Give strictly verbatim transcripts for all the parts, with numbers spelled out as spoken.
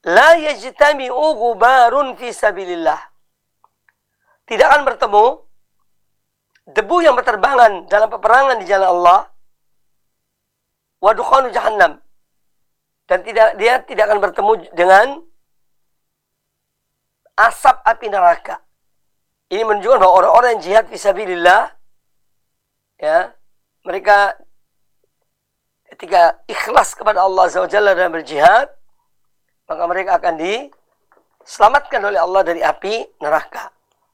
La yajtami'u ghubarun fi sabilillah. Tidak akan bertemu debu yang berterbangan dalam peperangan di jalan Allah. Wa dukhanu jahannam. Dan tidak dia tidak akan bertemu dengan asap api neraka. Ini menunjukkan bahwa orang-orang yang jihad fisabilillah, ya, mereka ketika ikhlas kepada Allah Azza wa Jalla dan berjihad, maka mereka akan diselamatkan oleh Allah dari api neraka.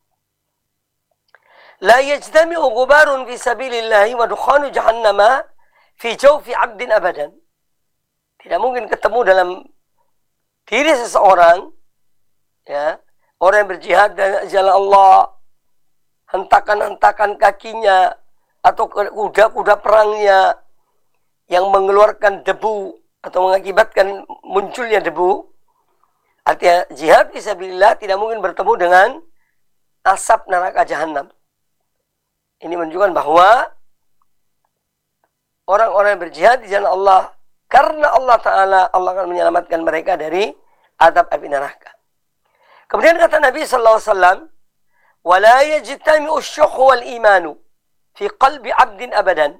La yajtami'u ghubarun fi sabilillahi wa dukhanu jahannama fi jawfi 'abdin abadan. Tidak mungkin ketemu dalam diri seseorang, ya, orang yang berjihad dan jalan Allah, hentakan-hentakan kakinya atau kuda-kuda perangnya yang mengeluarkan debu atau mengakibatkan munculnya debu. Artinya jihad fisabilillah tidak mungkin bertemu dengan asap neraka jahanam. Ini menunjukkan bahwa orang-orang yang berjihad di jalan Allah, karena Allah Ta'ala, Allah akan menyelamatkan mereka dari azab api neraka. Kemudian kata Nabi sallallahu alaihi wasallam, "Wala yajtami'u asy-syukhu wal imanu fi qalbi 'abdin abadan."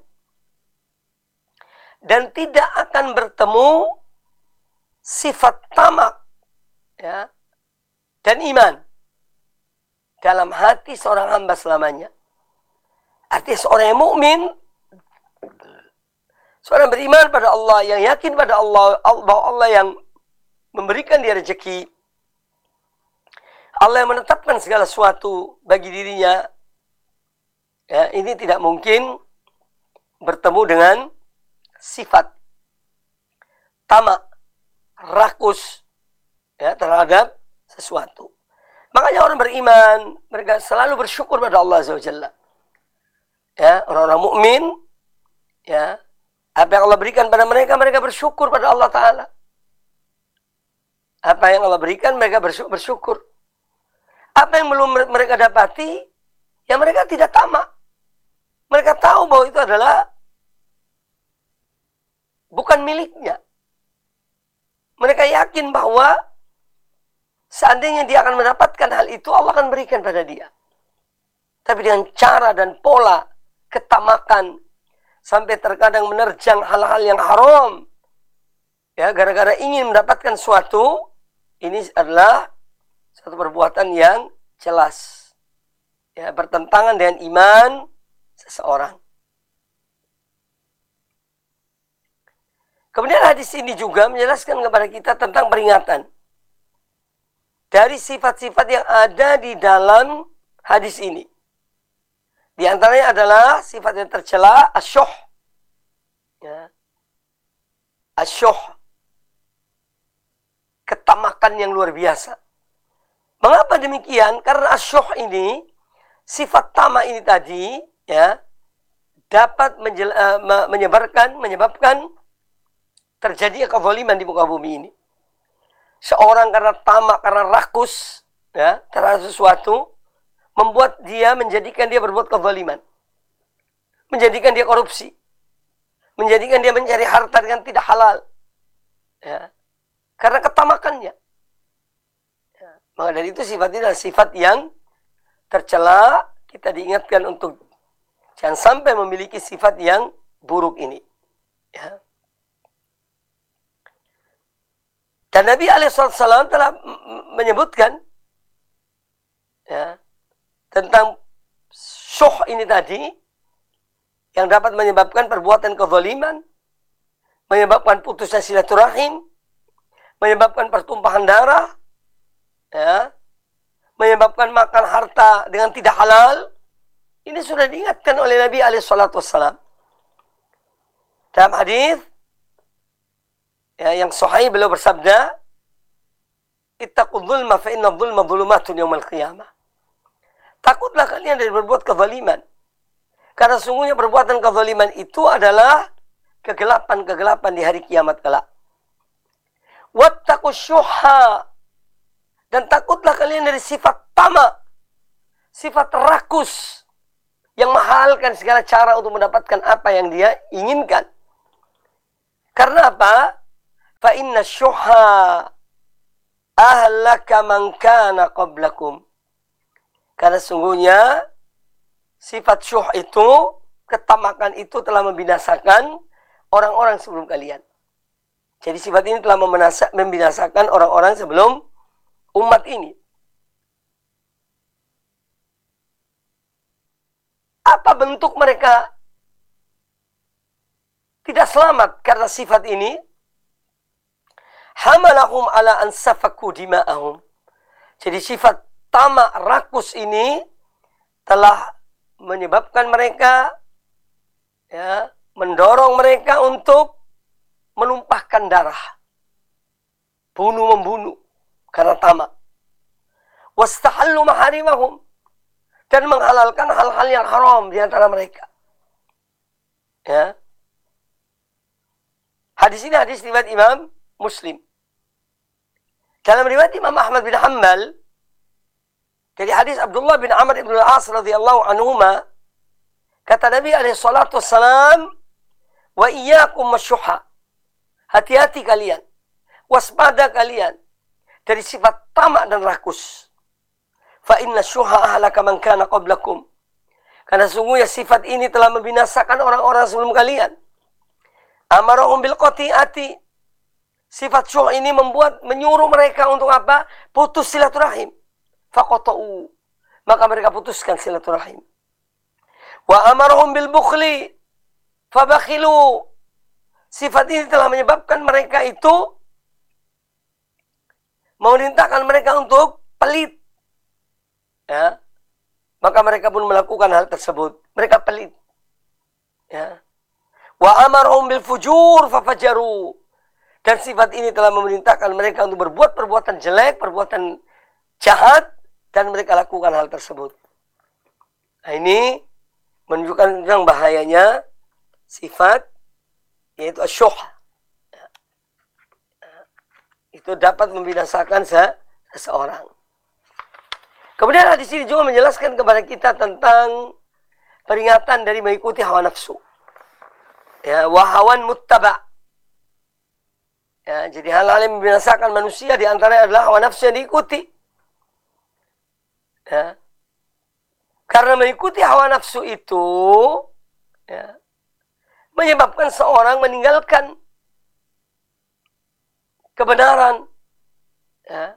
Dan tidak akan bertemu sifat tamak, ya, dan iman dalam hati seorang hamba selamanya. Artinya seorang yang mukmin, seorang beriman pada Allah, yang yakin pada Allah, bahwa Allah yang memberikan dia rezeki, Allah yang menetapkan segala sesuatu bagi dirinya, ya, ini tidak mungkin bertemu dengan sifat tamak, rakus, ya, terhadap sesuatu. Makanya orang beriman, mereka selalu bersyukur pada Allah Azza wa Jalla. Ya, orang-orang mukmin, ya, apa yang Allah berikan pada mereka, mereka bersyukur pada Allah Ta'ala. Apa yang Allah berikan, mereka bersyukur. Apa yang belum mereka dapati, ya mereka tidak tamak. Mereka tahu bahwa itu adalah bukan miliknya. Mereka yakin bahwa seandainya dia akan mendapatkan hal itu, Allah akan berikan pada dia. Tapi dengan cara dan pola ketamakan, sampai terkadang menerjang hal-hal yang haram, ya, gara-gara ingin mendapatkan suatu, ini adalah satu perbuatan yang jelas, ya, bertentangan dengan iman seseorang. Kemudian hadis ini juga menjelaskan kepada kita tentang peringatan dari sifat-sifat yang ada di dalam hadis ini. Di antaranya adalah sifat yang tercela, asyuh. Ya. Asyuh. Ketamakan yang luar biasa. Mengapa demikian? Karena asyuh ini, sifat tamak ini tadi, ya, dapat menjel, uh, menyebarkan, menyebabkan terjadinya kezaliman di muka bumi ini. Seorang karena tamak, karena rakus, ya, terhadap sesuatu, membuat dia, menjadikan dia berbuat kezaliman. Menjadikan dia korupsi. Menjadikan dia mencari harta dengan tidak halal. Ya. Karena ketamakannya. Ya. Maka dari itu sifat ini adalah sifat yang tercela. Kita diingatkan untuk jangan sampai memiliki sifat yang buruk ini. Ya. Dan Nabi alaihi wasallam telah menyebutkan, ya, tentang syuh ini tadi, yang dapat menyebabkan perbuatan kezaliman, menyebabkan putusnya silaturahim, menyebabkan pertumpahan darah, ya, menyebabkan makan harta dengan tidak halal. Ini sudah diingatkan oleh Nabi alaihi salatu wassalam. Dalam hadis, ya, yang sahih, beliau bersabda, "Ittaqul dzulma fa inna dzulma dzulumatun yaumil qiyamah." Takutlah kalian dari berbuat kezaliman. Karena sungguhnya perbuatan kezaliman itu adalah kegelapan-kegelapan di hari kiamat kelak. Wattaqus syuhha. Dan takutlah kalian dari sifat tamak, sifat rakus, yang menghalalkan segala cara untuk mendapatkan apa yang dia inginkan. Karena apa? Fa inna syuhha ahlaka man kana qablakum. Karena sungguhnya sifat syuh itu, ketamakan itu telah membinasakan orang-orang sebelum kalian. Jadi sifat ini telah membinasakan orang-orang sebelum umat ini. Apa bentuk mereka tidak selamat karena sifat ini? Hamalahum ala an safaku dima'ahum. Jadi sifat tamak rakus ini telah menyebabkan mereka, ya, mendorong mereka untuk menumpahkan darah, bunuh-membunuh karena tamak. Wastahallu maharimahum, dan menghalalkan hal-hal yang haram di antara mereka. Ya. Hadis ini hadis riwayat Imam Muslim. Dalam riwayat Imam Ahmad bin Hanbal, dari hadis Abdullah bin Amr ibn al-As radhiyallahu anhuma, kata Nabi alaihi salatu wassalam, wa iyyakum wasyuha. Hati-hati kalian, waspada kalian dari sifat tamak dan rakus. Fa inna syuha ahlaka man kana qablakum. Karena sungguhnya sifat ini telah membinasakan orang-orang sebelum kalian. Amarahum bil qati'ati. Sifat syuh ini membuat, menyuruh mereka untuk apa? Putus silaturahim. Faqata'u. Maka mereka putuskan silaturahim. Wa amarahum bil bukhli. Fabakhilu. Sifat ini telah menyebabkan mereka itu memerintahkan mereka untuk pelit. Ya, maka mereka pun melakukan hal tersebut. Mereka pelit. Ya. Wa amarhum bil fujur fafajaru. Dan sifat ini telah memerintahkan mereka untuk berbuat perbuatan jelek, perbuatan jahat, dan mereka lakukan hal tersebut. Nah, ini menunjukkan tentang bahayanya sifat, yaitu asyuh. Ya. Itu dapat membinasakan seseorang. Kemudian hadis ini juga menjelaskan kepada kita tentang peringatan dari mengikuti hawa nafsu. Ya, wahawan muttaba. Ya, jadi hal-hal yang membinasakan manusia di antaranya adalah hawa nafsu yang diikuti. Ya. Karena mengikuti hawa nafsu itu, ya, menyebabkan seorang meninggalkan kebenaran. Ya.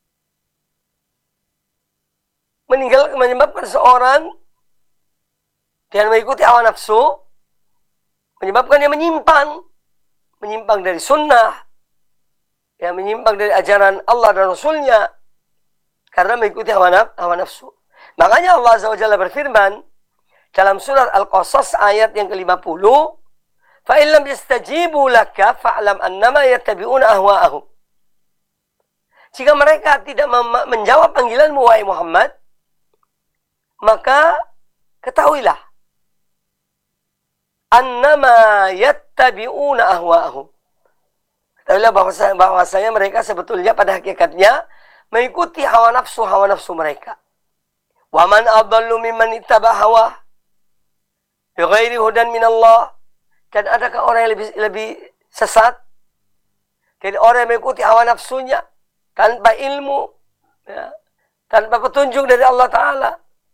Meninggal, menyebabkan seorang dengan mengikuti hawa nafsu, menyebabkan dia menyimpang, menyimpang dari sunnah, ya, menyimpang dari ajaran Allah dan Rasulnya, karena mengikuti hawa, naf, hawa nafsu. Makanya Allah Azza wa Jalla berfirman dalam surat Al-Qasas ayat yang ke lima puluh, فَإِنْ لَمْ يَسْتَجِيبُوا لَكَ فَاعْلَمْ أَنَّمَا يَتَّبِعُونَ أَهْوَاءَهُمْ. Jika mereka tidak menjawab panggilanmu, wahai Muhammad, maka ketahuilah annama yattabi'una ahwa'ahum. Ketahuilah bahwasanya, bahwasanya mereka sebetulnya pada hakikatnya mengikuti hawa nafsu hawa nafsu mereka. Wa man adallu mimman ittaba hawa bighairi hudan minallah. Dan adakah orang yang lebih lebih sesat dari orang yang mengikuti hawa nafsunya tanpa ilmu, ya, tanpa petunjuk dari Allah Ta'ala.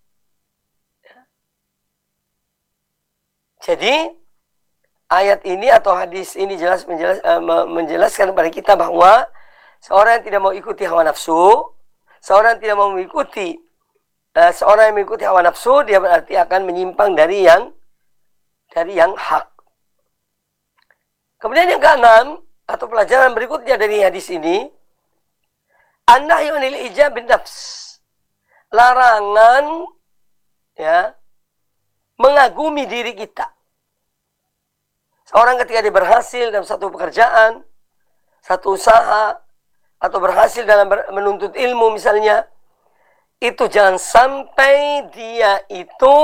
Jadi ayat ini atau hadis ini jelas menjelas, uh, menjelaskan kepada kita bahwa seorang yang tidak mau ikuti hawa nafsu, seorang yang tidak mau mengikuti, uh, seorang yang mengikuti hawa nafsu, dia berarti akan menyimpang dari yang dari yang hak. Kemudian yang keenam atau pelajaran berikutnya dari hadis ini, an-nahyu 'anil ijab bin nafs, larangan, ya, mengagumi diri kita. Seorang ketika dia berhasil dalam satu pekerjaan, satu usaha, atau berhasil dalam menuntut ilmu misalnya, itu jangan sampai dia itu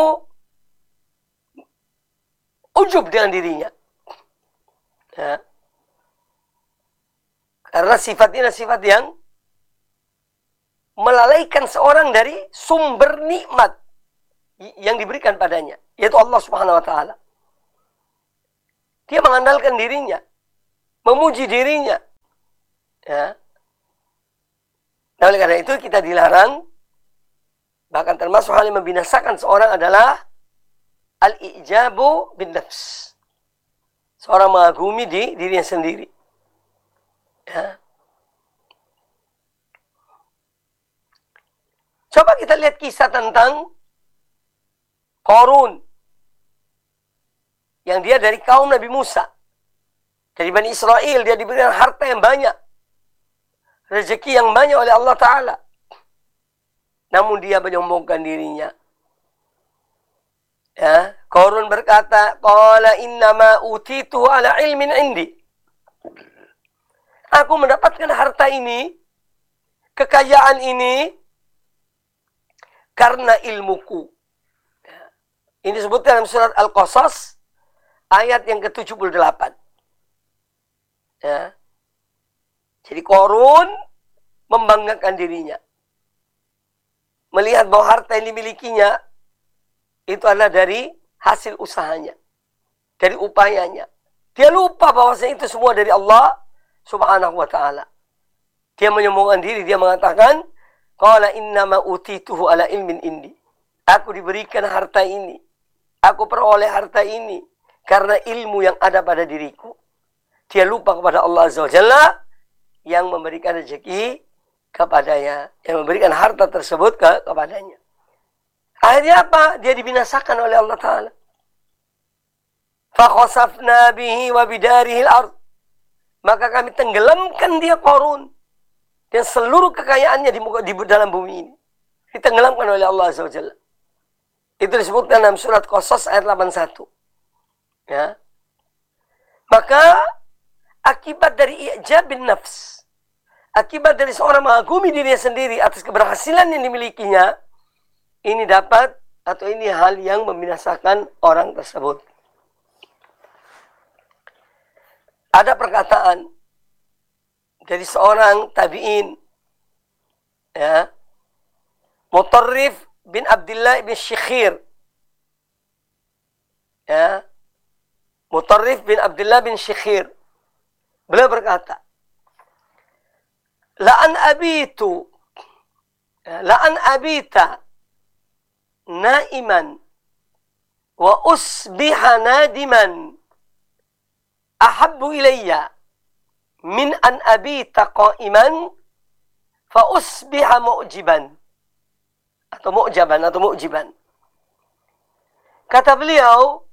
ujub dengan dirinya. Ya. Karena sifat ini adalah sifat yang melalaikan seorang dari sumber nikmat yang diberikan padanya, yaitu Allah Subhanahu wa Ta'ala. Dia mengandalkan dirinya, memuji dirinya, ya, Nah, oleh karena itu kita dilarang, bahkan termasuk hal yang membinasakan seorang adalah al-i'jabu bin nafs. Seorang mengagumi di dirinya sendiri. Ya. Coba kita lihat kisah tentang Qarun. Yang dia dari kaum Nabi Musa. Dari Bani Israel, dia diberikan harta yang banyak. Rezeki yang banyak oleh Allah Ta'ala. Namun dia menyombongkan dirinya. Ya, Qarun berkata, qala innama utitu ala ilmin indi. Aku mendapatkan harta ini, kekayaan ini, karena ilmuku. Ya. Ini disebutkan dalam surat Al-Qasas, ayat yang ke tujuh puluh delapan. Ya. Jadi Qarun membanggakan dirinya. Melihat bahwa harta yang dimilikinya, itu adalah dari hasil usahanya. Dari upayanya. Dia lupa bahwasanya itu semua dari Allah Subhanahu wa ta'ala. Dia menyombongkan diri, dia mengatakan, qala innama utituhu ala ilmin indi. Aku diberikan harta ini. Aku peroleh harta ini karena ilmu yang ada pada diriku. Dia lupa kepada Allah Azza wa Jalla yang memberikan rezeki kepadanya, yang memberikan harta tersebut ke kepadanya. Akhirnya apa? Dia dibinasakan oleh Allah Ta'ala. Fakhasafna bihi wa bidarihi al-ard. Maka kami tenggelamkan dia Qarun dan seluruh kekayaannya di, muka, di dalam bumi ini. Ditenggelamkan oleh Allah Azza wa Jalla. Itu disebutkan dalam surat Qasas ayat delapan puluh satu. Ya. Maka akibat dari i'jab bin nafs, akibat dari seorang mengagumi dirinya sendiri atas keberhasilan yang dimilikinya, ini dapat atau ini hal yang membinasakan orang tersebut. Ada perkataan dari seorang tabi'in, ya, Mutarrif bin Abdullah bin Syikhir, ya, Mutarrif bin Abdullah bin Syikhir, beliau berkata, la'an abitu, la'an abita naiman wa usbiha nadiman ahabbu ilayya min an abita qa'iman fa usbiha mu'jiban atau mu'jaban atau mu'jiban. Kata beliau,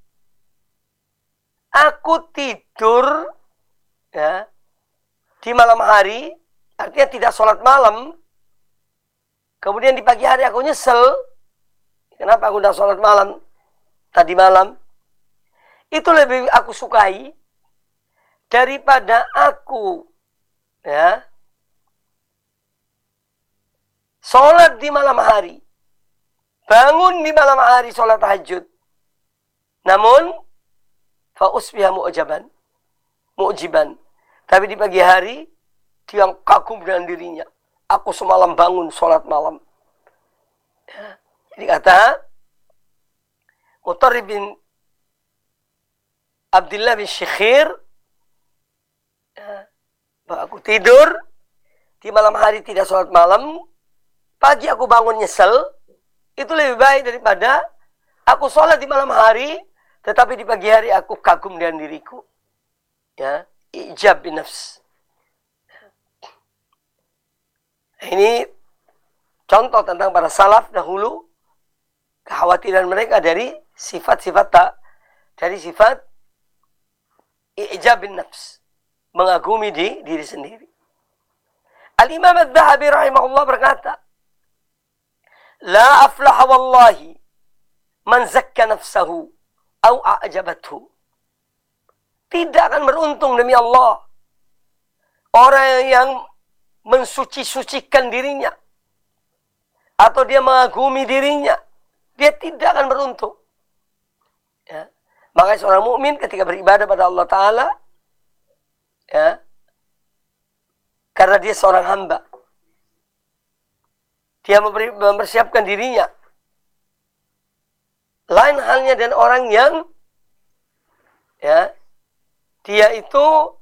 aku tidur, ya, di malam hari, artinya tidak sholat malam, kemudian di pagi hari aku nyesel, kenapa aku tidak sholat malam tadi malam, itu lebih aku sukai daripada aku, ya, sholat di malam hari, bangun di malam hari sholat tahajud, namun fa usbiha mu'jaban, mu'jiban, tapi di pagi hari dia kagum dengan dirinya, aku semalam bangun sholat malam. Ya. Jadi kata Mutarrif bin Abdullah bin Syikhir, bahwa aku tidur di malam hari tidak sholat malam, pagi aku bangun nyesel, itu lebih baik daripada aku sholat di malam hari, tetapi di pagi hari aku kagum dengan diriku. Ya, ijab bin nafs. Ini contoh tentang para salaf dahulu, kekhawatiran mereka dari sifat-sifat tak, dari sifat ijab bin nafs, mengagumi di diri sendiri. Al-Imam Adz-Dzahabi rahimahullah berkata, la aflaha wallahi man zakka nafsahu au a'jabathu. Tidak akan beruntung demi Allah orang yang mensuci-sucikan dirinya atau dia mengagumi dirinya, dia tidak akan beruntung. Ya. Makanya seorang mukmin ketika beribadah pada Allah Ta'ala, ya, karena dia seorang hamba, dia mempersiapkan dirinya. Lain halnya dengan orang yang, ya, dia itu